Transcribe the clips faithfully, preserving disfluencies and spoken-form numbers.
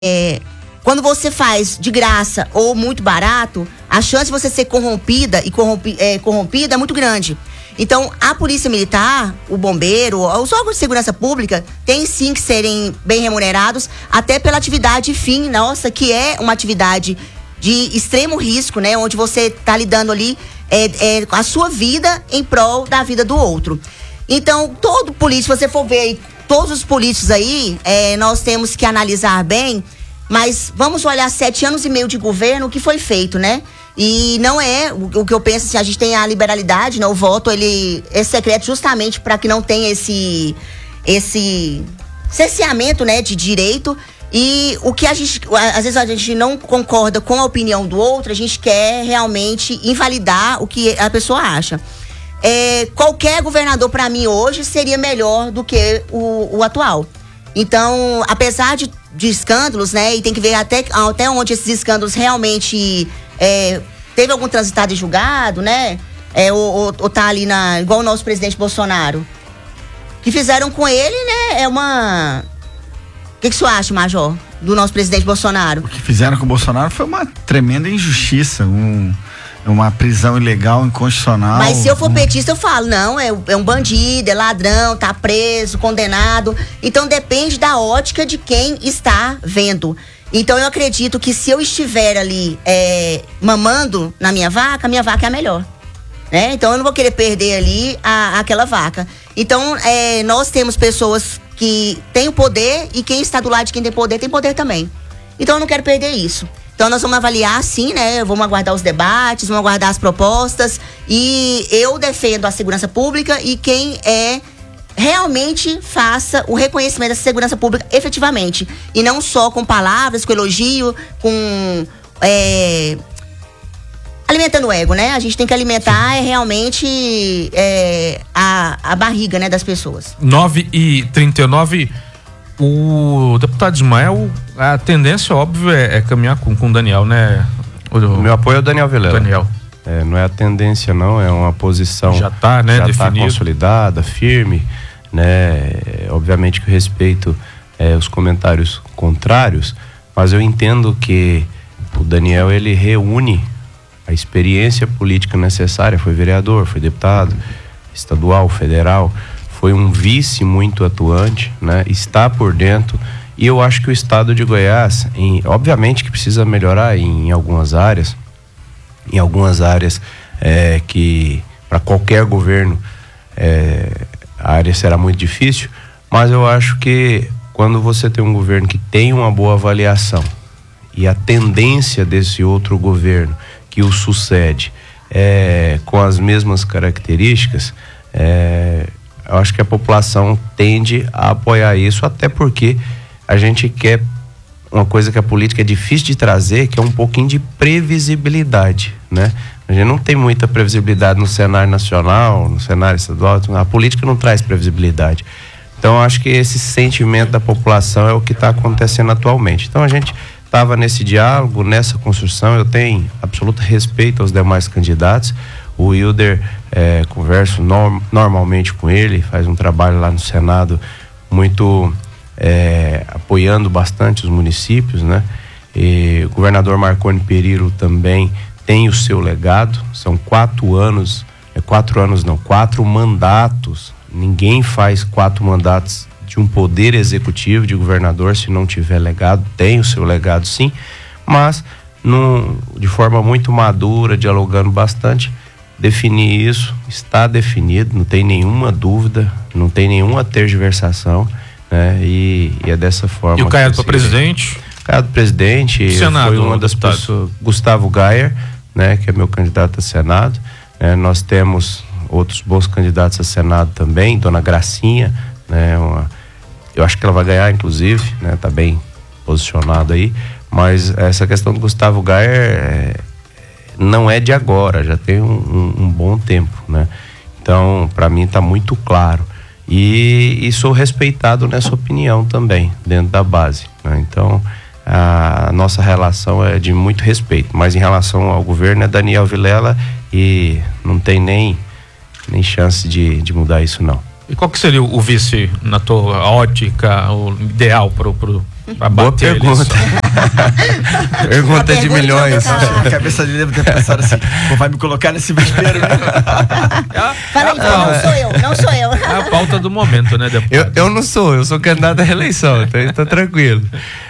é, quando você faz de graça ou muito barato, a chance de você ser corrompida e corrompi, é, corrompida é muito grande. Então, a polícia militar, o bombeiro, os órgãos de segurança pública têm sim que serem bem remunerados, até pela atividade fim, nossa, que é uma atividade de extremo risco, né? Onde você está lidando ali é, é, a sua vida em prol da vida do outro. Então, todo político, se você for ver aí, todos os políticos aí, é, nós temos que analisar bem, mas vamos olhar sete anos e meio de governo, o que foi feito, né? E não é o, o que eu penso, assim, a gente tem a liberalidade, né? O voto, ele é secreto justamente para que não tenha esse, esse cerceamento, né, de direito. E o que a gente, às vezes a gente não concorda com a opinião do outro, a gente quer realmente invalidar o que a pessoa acha. É, qualquer governador para mim hoje seria melhor do que o, o atual. Então, apesar de, de escândalos, né, e tem que ver até, até onde esses escândalos realmente é, teve algum transitado em julgado, né, é, ou, ou, ou tá ali na, igual o nosso presidente Bolsonaro, que fizeram com ele, né, é uma... O que, que você acha, Major, do nosso presidente Bolsonaro? O que fizeram com o Bolsonaro foi uma tremenda injustiça, um, uma prisão ilegal, inconstitucional. Mas se eu for um... petista, eu falo, não, é, é um bandido, é ladrão, tá preso, condenado. Então depende da ótica de quem está vendo. Então eu acredito que se eu estiver ali é, mamando na minha vaca, a minha vaca é a melhor. Né? Então eu não vou querer perder ali a, aquela vaca. Então é, nós temos pessoas que têm o poder e quem está do lado de quem tem poder, tem poder também. Então eu não quero perder isso. Então nós vamos avaliar sim, né? Vamos aguardar os debates, vamos aguardar as propostas e eu defendo a segurança pública e quem é realmente faça o reconhecimento da segurança pública efetivamente e não só com palavras, com elogio, com... É, alimentando o ego, né? A gente tem que alimentar é realmente é, a, a barriga, né, das pessoas. nove e trinta e nove, o deputado Ismael, a tendência, óbvio, é, é caminhar com, com o Daniel, né? O, o meu apoio é o Daniel Vilela. Daniel. É, não é a tendência, não, é uma posição... Já está, né, já definido. está consolidada, firme, né? Obviamente que eu respeito é, os comentários contrários, mas eu entendo que o Daniel, ele reúne a experiência política necessária, foi vereador, foi deputado estadual, federal, foi um vice muito atuante, né? Está por dentro e eu acho que o estado de Goiás, em, obviamente que precisa melhorar em, em algumas áreas, em algumas áreas é, que para qualquer governo é, a área será muito difícil, mas eu acho que quando você tem um governo que tem uma boa avaliação e a tendência desse outro governo que o sucede é, com as mesmas características, é, eu acho que a população tende a apoiar isso, até porque a gente quer uma coisa que a política é difícil de trazer, que é um pouquinho de previsibilidade, né? A gente não tem muita previsibilidade no cenário nacional, no cenário estadual, a política não traz previsibilidade. Então eu acho que esse sentimento da população é o que está acontecendo atualmente. Então a gente estava nesse diálogo, nessa construção, eu tenho absoluto respeito aos demais candidatos. O Wilder, é, converso norm, normalmente com ele, faz um trabalho lá no Senado muito é, apoiando bastante os municípios, né? E o governador Marconi Perillo também tem o seu legado, são quatro anos, é quatro anos não, quatro mandatos, ninguém faz quatro mandatos de um poder executivo de governador se não tiver legado, tem o seu legado sim, mas num, de forma muito madura, dialogando bastante, definir isso, está definido, não tem nenhuma dúvida, não tem nenhuma tergiversação, né? E, e é dessa forma. E o Caiado para presidente? Caiado presidente, Senado, foi uma das deputado. pessoas, Gustavo Gayer, né, que é meu candidato a Senado, né? Nós temos outros bons candidatos a Senado também, Dona Gracinha, né, uma eu acho que ela vai ganhar, inclusive, né? Tá bem posicionado aí, mas essa questão do Gustavo Gayer é, não é de agora, já tem um, um, um bom tempo, né? Então, para mim tá muito claro e, e sou respeitado nessa opinião também, dentro da base, né? Então, a, a nossa relação é de muito respeito, mas em relação ao governo é Daniel Vilela e não tem nem, nem chance de, de mudar isso, não. E qual que seria o vice, na tua ótica, o ideal pro, pro, Boa pergunta. Pergunta de pergunta milhões. A cabeça dele deve ter pensado assim, pô, vai me colocar nesse vespeiro, né? Fala aí, não, não sou eu, não sou eu. É a pauta do momento, né, deputado? Eu, eu não sou, eu sou candidato à reeleição, então tá tranquilo.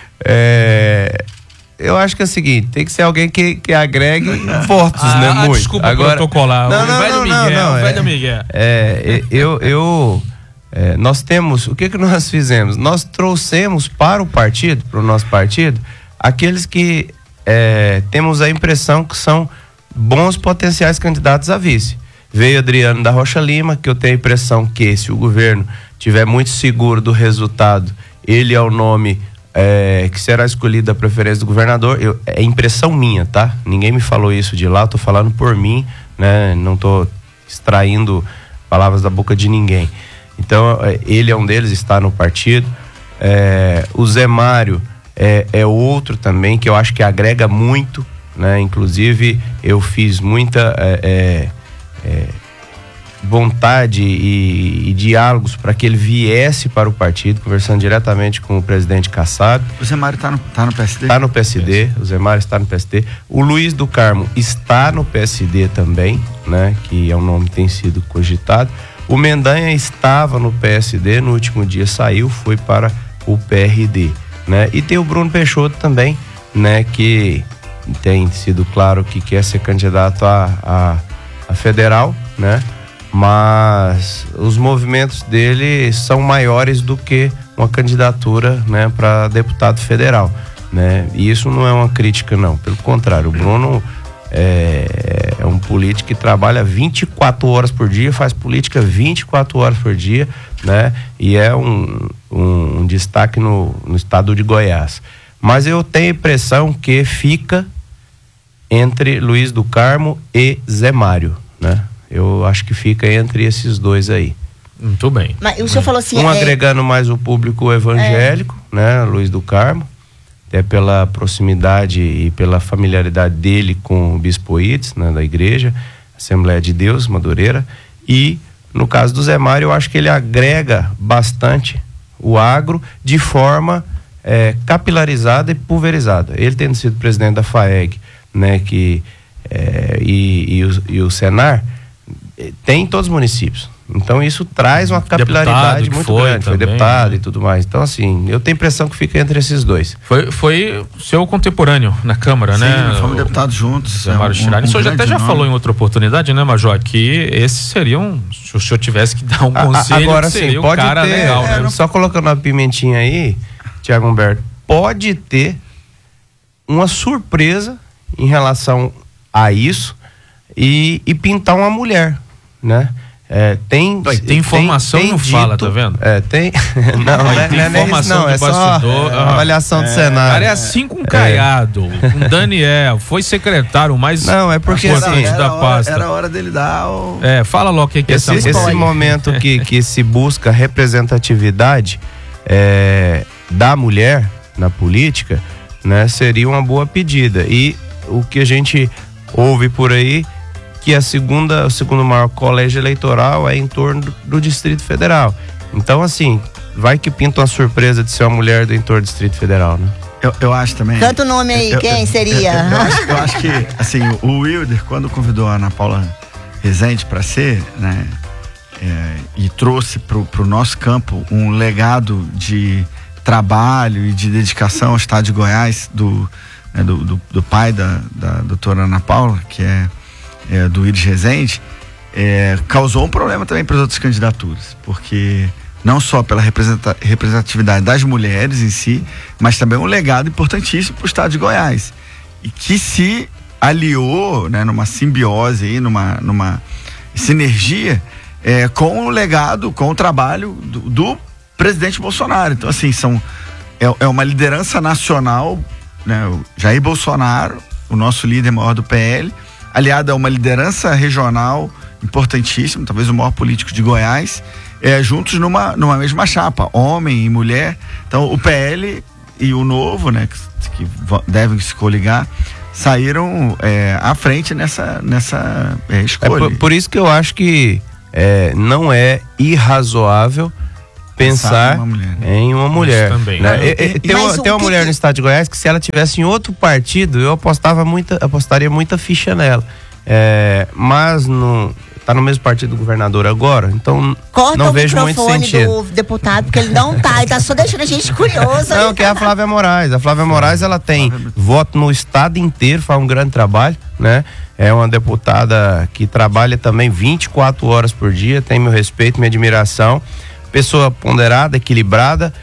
É, eu acho que é o seguinte, tem que ser alguém que, que agregue votos, ah, né? Ah, muito. desculpa Agora, protocolar. Não, o não, velho não, Miguel, não, o é, velho Miguel. É, eu, eu é, nós temos, o que que nós fizemos? Nós trouxemos para o partido, para o nosso partido, aqueles que é, temos a impressão que são bons potenciais candidatos a vice. Veio Adriano da Rocha Lima, que eu tenho a impressão que, se o governo tiver muito seguro do resultado, ele é o nome é, que será escolhido a preferência do governador. Eu, é impressão minha, tá? Ninguém me falou isso de lá, eu tô falando por mim, né? Não tô extraindo palavras da boca de ninguém. Então, ele é um deles, está no partido. É, o Zé Mário é, é outro também, que eu acho que agrega muito, né? Inclusive, eu fiz muita... É, é, É, vontade e, e diálogos para que ele viesse para o partido, conversando diretamente com o presidente Kassab. O Zé Mário tá no, tá no P S D? Está no P S D, o Zé Mário está no P S D. O Luiz do Carmo está no P S D também, né? Que é um nome que tem sido cogitado. O Mendanha estava no P S D, no último dia saiu, foi para o P R D, né? E tem o Bruno Peixoto também, né? Que tem sido claro que quer ser candidato a, a a federal, né? Mas os movimentos dele são maiores do que uma candidatura, né, para deputado federal, né? E isso não é uma crítica, não. Pelo contrário, o Bruno é, é um político que trabalha vinte e quatro horas por dia, faz política vinte e quatro horas por dia, né? E é um, um, um destaque no, no estado de Goiás. Mas eu tenho a impressão que fica entre Luiz do Carmo e Zé Mário, né? Eu acho que fica entre esses dois aí. Muito bem. Mas o senhor falou assim... Um é... agregando mais o público evangélico, é. né? Luiz do Carmo, até pela proximidade e pela familiaridade dele com o Bispo Ides, né? Da igreja, Assembleia de Deus, Madureira. E, no caso do Zé Mário, eu acho que ele agrega bastante o agro de forma é, capilarizada e pulverizada. Ele tendo sido presidente da FAEG, né, que é, e, e, o, e o Senar tem em todos os municípios, então isso traz uma capilaridade deputado, muito foi grande, também, foi deputado, né? E tudo mais, então assim, eu tenho a impressão que fica entre esses dois. Foi, foi seu contemporâneo na Câmara, Sim, né? fomos deputados juntos. Zé Mário Schirani. Um, um o senhor já até já nome. falou em outra oportunidade, né, Major, que esse seria um, se o senhor tivesse que dar um conselho, Agora seria sim, um pode cara ter, legal, é, né? só colocando uma pimentinha aí, Tiago Humberto, pode ter uma surpresa em relação a isso e, e pintar uma mulher, né? É, tem, Tem, tem informação, tem, tem não dito, fala, tá vendo? É, tem. Não, não, é, tem não é nem isso, não. informação de É só bastidor. é, Ah, avaliação do O cenário. cara é assim com o Caiado, com Daniel, foi secretário mais Não, é porque importante assim, da era, hora, pasta. era hora dele dar o... É, fala logo o que, que é Esse, essa esse mulher. momento que, que se busca representatividade é, da mulher na política, né, seria uma boa pedida. E o que a gente ouve por aí, que a segunda, o segundo maior colégio eleitoral é em torno do, do Distrito Federal. Então, assim, vai que pinta uma surpresa de ser uma mulher do entorno do Distrito Federal, né? Eu, eu acho também. Canta o nome aí, eu, quem eu, seria? Eu, eu, eu, acho, eu acho que, assim, o Wilder, quando convidou a Ana Paula Rezende para ser, né, é, e trouxe pro, pro nosso campo um legado de trabalho e de dedicação ao estado de Goiás, do, né, do, do, do pai da, da doutora Ana Paula, que é, é do Iris Rezende, é, causou um problema também para as outras candidaturas, porque não só pela representa, representatividade das mulheres em si, mas também um legado importantíssimo para o estado de Goiás, e que se aliou, né, numa simbiose aí, numa, numa sinergia é, com o legado, com o trabalho do, do presidente Bolsonaro. Então, assim, são, é, é uma liderança nacional, né, o Jair Bolsonaro, o nosso líder maior do P L, aliado a uma liderança regional importantíssima, talvez o maior político de Goiás, é, juntos numa, numa mesma chapa, homem e mulher. Então, o P L e o Novo, né, que, que devem se coligar, saíram é, à frente nessa, nessa é, escolha. É por, por isso que eu acho que é, não é irrazoável pensar em uma mulher. Né? Em uma mulher também, né? né? E, e, tem uma, tem uma mulher que... no estado de Goiás que, se ela tivesse em outro partido, eu apostava muita, apostaria muita ficha nela. É, mas no, tá no mesmo partido do governador agora, então Corta não vejo muito sentido. Do deputado, porque ele não tá, ele tá só deixando a gente curioso. Não, que é a Flávia Moraes. A Flávia Moraes, ela tem voto no estado inteiro, faz um grande trabalho, né? É uma deputada que trabalha também vinte e quatro horas por dia, tem meu respeito, minha admiração. Pessoa ponderada, equilibrada,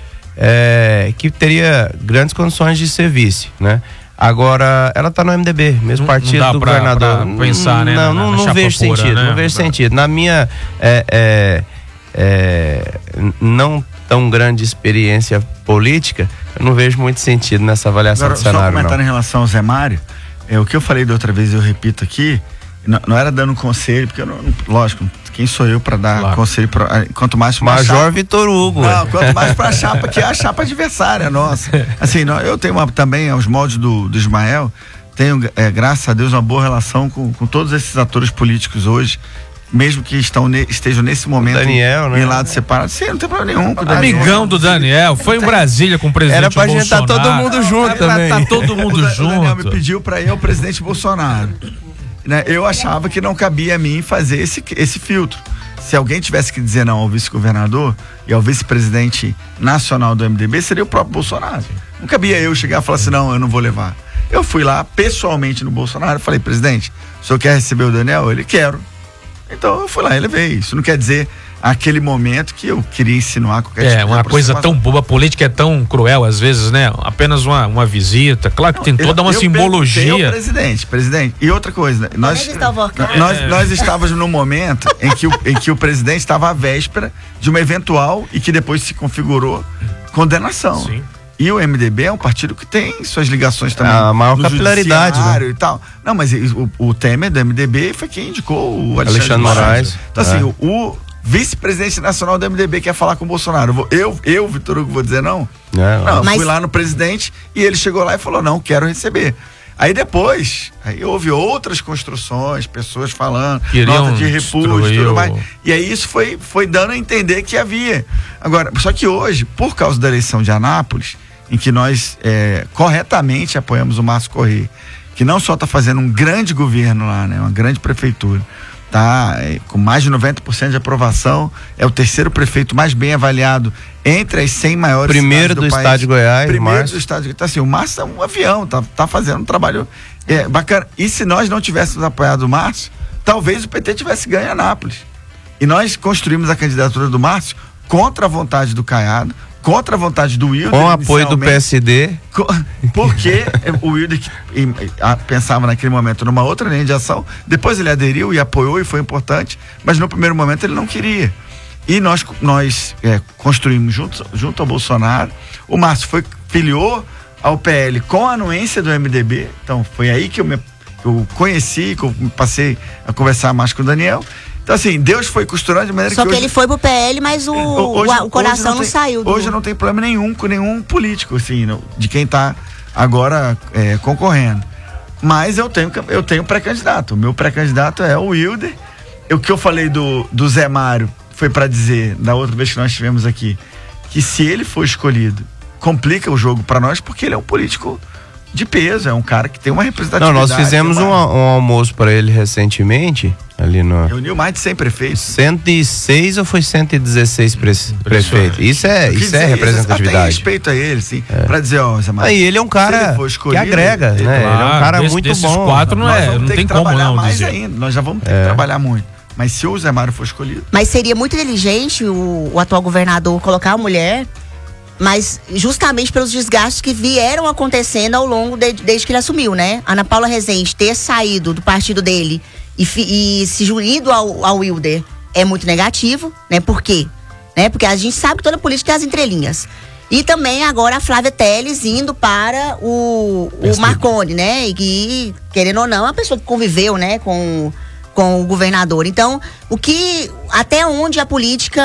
é, que teria grandes condições de ser vice, né? Agora, ela tá no M D B, mesmo não, partido não do pra, governador. Pra pensar, né? Não, na, não, na não vejo pura, sentido, né? não vejo sentido. Na minha é, é, é, não tão grande experiência política, eu não vejo muito sentido nessa avaliação Agora, do cenário. Só comentar não. em relação ao Zé Mário, é, o que eu falei da outra vez, eu repito aqui, não, não era dando conselho, porque eu não, lógico, quem sou eu para dar claro. conselho, pra, quanto mais pra Major chapa, Vitor Hugo. Não, quanto mais pra chapa, que é a chapa adversária nossa. Assim, não, eu tenho uma, também, aos moldes do, do Ismael, tenho, é, graças a Deus, uma boa relação com, com todos esses atores políticos hoje, mesmo que estão ne, estejam nesse momento o Daniel, em, né? em lados separados. Sim, não tem problema nenhum. Amigão do Daniel, foi em Brasília com o presidente Era pra gente estar Bolsonaro. todo mundo junto Era também. pra tá todo mundo o, junto. O Daniel me pediu pra ir ao presidente Bolsonaro. Né? Eu achava que não cabia a mim fazer esse, esse filtro. Se alguém tivesse que dizer não ao vice-governador e ao vice-presidente nacional do M D B, seria o próprio Bolsonaro. Não cabia eu chegar e falar assim, não, eu não vou levar. Eu fui lá pessoalmente no Bolsonaro e falei, presidente, o senhor quer receber o Daniel? Ele, quero. Então eu fui lá e levei. Isso não quer dizer aquele momento que eu queria insinuar qualquer É, tipo de uma coisa tão boba, a política é tão cruel às vezes, né? Apenas uma, uma visita, claro que tem toda uma eu simbologia. Ao presidente, presidente. E outra coisa, nós, nós, é. nós estávamos num momento em que, o, em que o presidente estava à véspera de uma eventual e que depois se configurou condenação. Sim. E o M D B é um partido que tem suas ligações também. A maior capilaridade, né? E tal. Não, mas o, o Temer do M D B foi quem indicou o Alexandre, Alexandre Moraes. Então, assim, é. o, o vice-presidente nacional do M D B quer falar com o Bolsonaro. Eu, eu Vitor Hugo, vou dizer não? Não, não mas... fui lá no presidente e ele chegou lá e falou, não, quero receber. Aí depois, aí houve outras construções, pessoas falando, Queriam nota de repúdio e tudo o... mais. E aí isso foi, foi dando a entender que havia. Agora, só que hoje, por causa da eleição de Anápolis, em que nós é, corretamente apoiamos o Márcio Corrêa, que não só está fazendo um grande governo lá, né, uma grande prefeitura, tá é, com mais de noventa por cento de aprovação, é o terceiro prefeito mais bem avaliado entre as cem maiores primeiro cidades do, do país. estado de Goiás, primeiro Márcio. do estado de Goiás. Então, assim, o Márcio é um avião, tá, tá fazendo um trabalho é, bacana. E se nós não tivéssemos apoiado o Márcio, talvez o P T tivesse ganho Anápolis. E nós construímos a candidatura do Márcio contra a vontade do Caiado, contra a vontade do Wilder. Com o apoio do P S D. Porque o Wilder pensava naquele momento numa outra linha de ação, depois ele aderiu e apoiou e foi importante, mas no primeiro momento ele não queria. E nós, nós é, construímos junto, junto ao Bolsonaro. O Márcio foi, filiou ao P L com a anuência do M D B, então foi aí que eu, me, que eu conheci, que eu passei a conversar mais com o Daniel. Então, assim, Deus foi costurando de maneira Só que. que hoje, ele foi pro P L, mas o, hoje, o, o coração não, não tem, saiu. Do... Hoje não tem problema nenhum com nenhum político, assim, no, de quem está agora é, concorrendo. Mas eu tenho, eu tenho pré-candidato. O meu pré-candidato é o Wilder. O que eu falei do, do Zé Mário foi para dizer, da outra vez que nós estivemos aqui, que se ele for escolhido, complica o jogo para nós, porque ele é um político de peso, é um cara que tem uma representatividade. Não, nós fizemos uma... um, um almoço para ele recentemente, ali no... Reuniu mais de cem prefeitos. cento e seis ou foi cento e dezesseis pre... prefeitos? Isso é, isso é representatividade. Até respeito a ele, sim, é. Para dizer, ó, Zé Mário, aí ele é um cara que agrega, ele, né? Claro, ele é um cara desse, muito desses bom. quatro não, é, não tem como não mais dizer. Ainda. Nós já vamos ter é. que trabalhar muito. Mas se o Zé Mário for escolhido... Mas seria muito inteligente o, o atual governador colocar a mulher, mas justamente pelos desgastes que vieram acontecendo ao longo de, desde que ele assumiu, né? Ana Paula Rezende ter saído do partido dele e, e se unido ao, ao Wilder é muito negativo, né? Por quê? Né? Porque a gente sabe que toda política tem as entrelinhas. E também agora a Flávia Telles indo para o, o Marconi, né? E que, querendo ou não, é uma pessoa que conviveu, né? Com... com o governador. Então, o que, até onde a política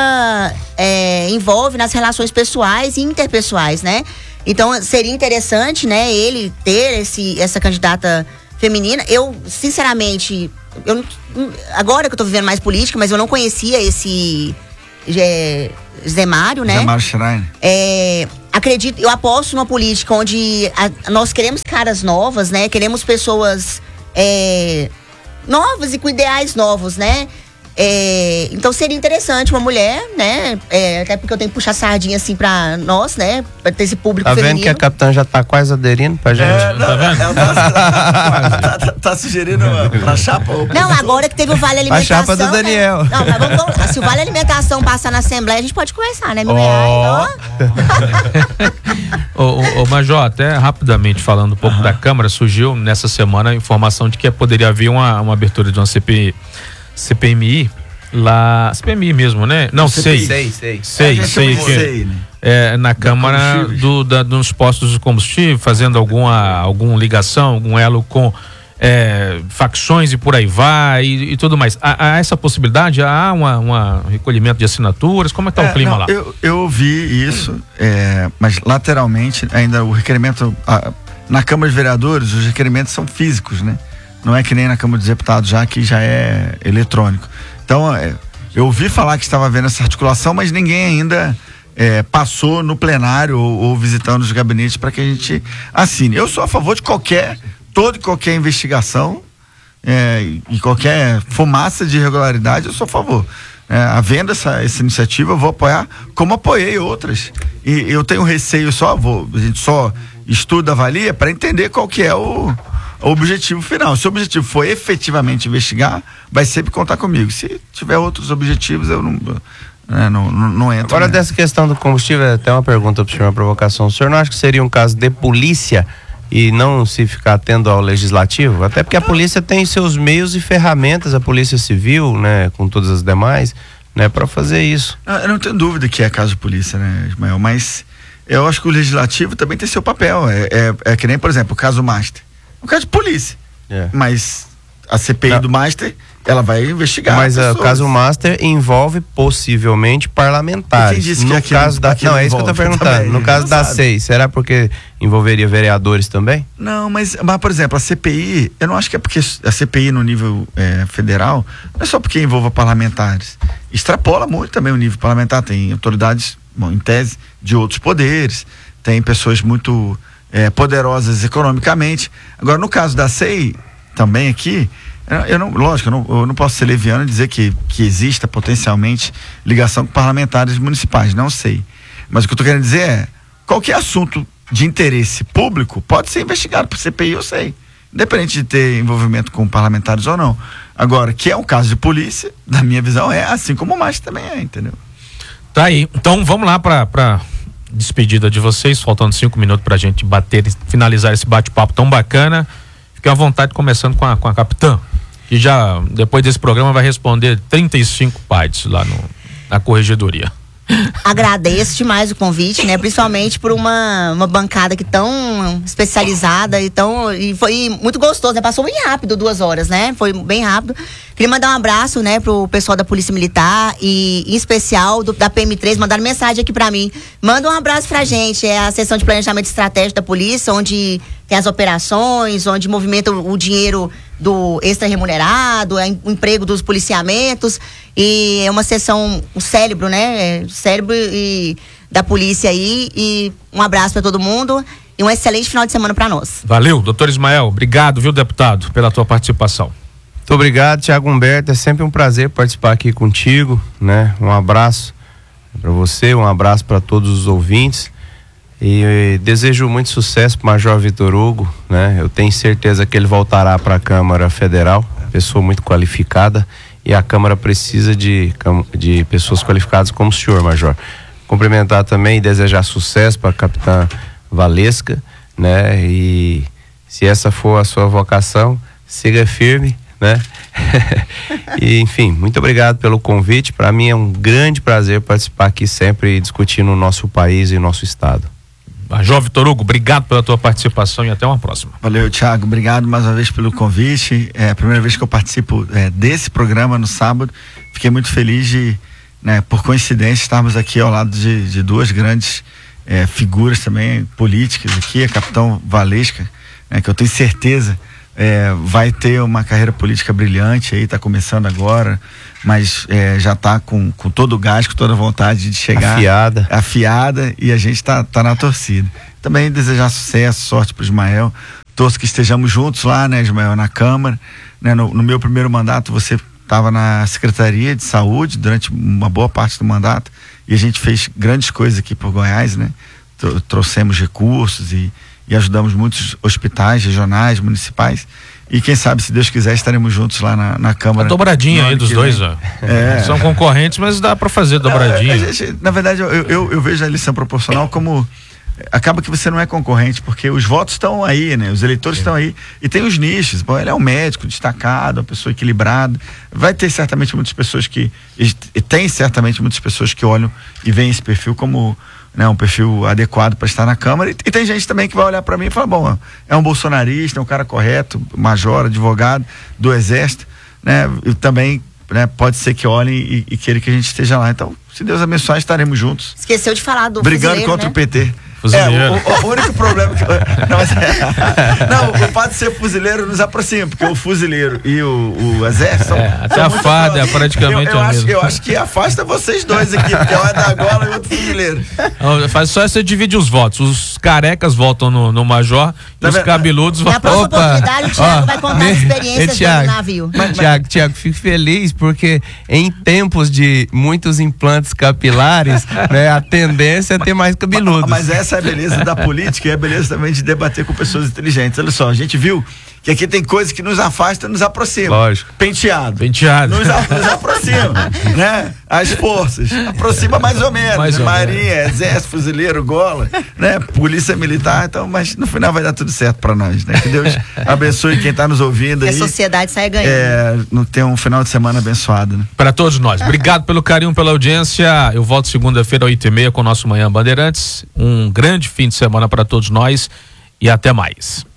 é, envolve nas relações pessoais e interpessoais, né? Então, seria interessante, né, ele ter esse, essa candidata feminina. Eu, sinceramente, eu, agora que eu tô vivendo mais política, mas eu não conhecia esse, é, Zemário, né? Zemário Schreiner. É, acredito, eu aposto numa política onde a, nós queremos caras novas, né? Queremos pessoas é, novas e com ideais novos, né? É, então seria interessante uma mulher, né? É, até porque eu tenho que puxar sardinha assim pra nós, né? Pra ter esse público tá feminino. Tá vendo que a capitã já tá quase aderindo pra gente? É, não, tá vendo? Ela tá, tá, tá, tá, tá sugerindo uma, uma chapa? Ou não, agora que teve o Vale Alimentação. A chapa do Daniel. Né? Não, mas vamos, vamos, se o Vale Alimentação passar na Assembleia, a gente pode conversar, né? Mil oh. reais, ó. ô, ô, Major, até rapidamente falando um pouco uhum. da Câmara, surgiu nessa semana a informação de que poderia haver uma, uma abertura de uma C P M I lá, C P M I mesmo, né? Não, sei. Sei, sei. Sei, é, sei. Que, sei né? é, na Câmara do, da, dos postos de combustível, fazendo alguma, alguma ligação, algum elo com é, facções e por aí vai e, e tudo mais. Há, há essa possibilidade? Há uma, uma recolhimento de assinaturas? Como é que tá é, o clima não, lá? Eu, eu ouvi isso, é, mas lateralmente ainda o requerimento, a, na Câmara de Vereadores, os requerimentos são físicos, né? Não é que nem na Câmara dos Deputados já, que já é eletrônico. Então, eu ouvi falar que estava havendo essa articulação, mas ninguém ainda é, passou no plenário ou, ou visitando os gabinetes para que a gente assine. Eu sou a favor de qualquer, toda e qualquer investigação é, e qualquer fumaça de irregularidade, eu sou a favor. É, havendo essa, essa iniciativa, eu vou apoiar, como apoiei outras. E eu tenho receio só, vou, a gente só estuda, avalia para entender qual que é o... o objetivo final. Se o objetivo for efetivamente investigar, vai sempre contar comigo. Se tiver outros objetivos, eu não, é, não, não, não entro. Agora, dessa questão do combustível, até uma pergunta para o senhor, uma provocação. O senhor não acha que seria um caso de polícia e não se ficar atendo ao legislativo? Até porque a polícia tem seus meios e ferramentas, a polícia civil, né, com todas as demais, né, para fazer isso. Eu não tenho dúvida que é caso de polícia, né, Ismael? Mas eu acho que o legislativo também tem seu papel. É, é, é que nem, por exemplo, o caso Master. Um caso de polícia. É. Mas a C P I não. do Master, ela vai investigar. Mas o caso Master envolve possivelmente parlamentares. E quem disse no que caso da Não, é isso que eu tô perguntando. Também, no caso da seis, será porque envolveria vereadores também? Não, mas, mas, por exemplo, a C P I, eu não acho que é porque a C P I no nível é, federal, não é só porque envolva parlamentares. Extrapola muito também o nível parlamentar. Tem autoridades, bom, em tese, de outros poderes, tem pessoas muito. É, poderosas economicamente. Agora, no caso da C E I, também aqui, eu, eu não, lógico, eu não, eu não posso ser leviano e dizer que, que exista potencialmente ligação com parlamentares municipais, não sei. Mas o que eu estou querendo dizer é, qualquer assunto de interesse público pode ser investigado por C P I, eu sei. Independente de ter envolvimento com parlamentares ou não. Agora, que é um caso de polícia, na minha visão, é assim como o mais também é, entendeu? Tá aí. Então, vamos lá para... pra... despedida de vocês, faltando cinco minutos pra gente bater, finalizar esse bate-papo tão bacana. Fiquem à vontade, começando com a, com a capitã, que já, depois desse programa, vai responder trinta e cinco partes lá no, na corregedoria. Agradeço demais o convite, né? Principalmente por uma, uma bancada que tão especializada e tão, e foi muito gostoso, né? Passou bem rápido, duas horas, né? Foi bem rápido. Queria mandar um abraço, né, pro pessoal da Polícia Militar e, em especial, do, da P M três, mandaram mensagem aqui pra mim. Manda um abraço pra gente, é a seção de planejamento estratégico da polícia, onde tem as operações, onde movimenta o, o dinheiro do extra remunerado, é, o emprego dos policiamentos, e é uma seção, o cérebro, né, é, o cérebro e, da polícia aí, e um abraço pra todo mundo e um excelente final de semana pra nós. Valeu, doutor Ismael, obrigado, viu, deputado, pela tua participação. Muito obrigado, Tiago Humberto, é sempre um prazer participar aqui contigo, né? Um abraço para você, um abraço para todos os ouvintes e, e desejo muito sucesso para o Major Vitor Hugo, né? Eu tenho certeza que ele voltará para a Câmara Federal, pessoa muito qualificada, e a Câmara precisa de, de pessoas qualificadas como o senhor, Major. Cumprimentar também e desejar sucesso para a capitã Valesca, né? E se essa for a sua vocação, siga firme, né? E, enfim, muito obrigado pelo convite. Para mim é um grande prazer participar aqui sempre e discutir no nosso país e nosso estado. Major Vitor Hugo, obrigado pela tua participação e até uma próxima. Valeu, Thiago, obrigado mais uma vez pelo convite. É a primeira vez que eu participo é, desse programa no sábado. Fiquei muito feliz de, né, por coincidência, estarmos aqui ao lado de, de duas grandes é, figuras também políticas aqui, a capitão Valesca, né, que eu tenho certeza é, vai ter uma carreira política brilhante aí, está começando agora, mas é, já está com, com todo o gás, com toda a vontade de chegar afiada, afiada e a gente está tá na torcida. Também desejar sucesso, sorte para o Ismael, torço que estejamos juntos lá, né, Ismael, na Câmara, né, no, no meu primeiro mandato você estava na Secretaria de Saúde durante uma boa parte do mandato e a gente fez grandes coisas aqui por Goiás, né, trouxemos recursos e e ajudamos muitos hospitais regionais, municipais, e quem sabe, se Deus quiser, estaremos juntos lá na, na Câmara. A dobradinha aí dos dois, ó. É. São concorrentes, mas dá para fazer dobradinha. Não, a gente, na verdade, eu, eu, eu vejo a eleição proporcional como acaba que você não é concorrente, porque os votos estão aí, né? Os eleitores estão aí e tem os nichos. Bom, ele é um médico destacado, uma pessoa equilibrada, vai ter certamente muitas pessoas que e tem certamente muitas pessoas que olham e veem esse perfil como, né, um perfil adequado para estar na Câmara, e, e tem gente também que vai olhar para mim e falar, bom, é um bolsonarista, é um cara correto, major, advogado do Exército, né, e também, né, pode ser que olhem e, e queiram que a gente esteja lá. Então, se Deus abençoar, estaremos juntos. Esqueceu de falar do brigando fuzileiro, contra né? o P T. Fuzileiro. É, o, o, o único problema que não, mas é, não, o fato de ser fuzileiro nos aproxima, porque o fuzileiro e o, o exército são, é, até são a muito fada é próximos. praticamente eu, eu a acho, mesma. eu acho que afasta vocês dois aqui, porque um é da gola e o outro fuzileiro. Faz só você divide os votos. Os carecas votam no, no Major Tá e os vendo? cabeludos Na votam. próxima Opa. oportunidade, o Thiago Ó, vai contar me- as experiências Ei, Thiago. dele no navio. Mas, Tiago, Tiago, fico feliz porque em tempos de muitos implantes capilares, né, a tendência é ter mais cabeludos. Mas essa é a beleza da política e é a beleza também de debater com pessoas inteligentes. Olha só, a gente viu que aqui tem coisas que nos afastam e nos aproximam. Lógico. Penteado. Penteado. Nos, a- nos aproxima, né? As forças. Aproxima mais ou menos. Mais ou Marinha, Exército, Fuzileiro, Gola, né? Polícia Militar. Então, mas no final vai dar tudo certo pra nós, né? Que Deus abençoe quem tá nos ouvindo Que a aí. sociedade saia ganhando. É, não ter um final de semana abençoado, né? Para todos nós. Obrigado pelo carinho, pela audiência. Eu volto segunda-feira, oito e meia, com o nosso Manhã Bandeirantes. Um grande fim de semana para todos nós e até mais.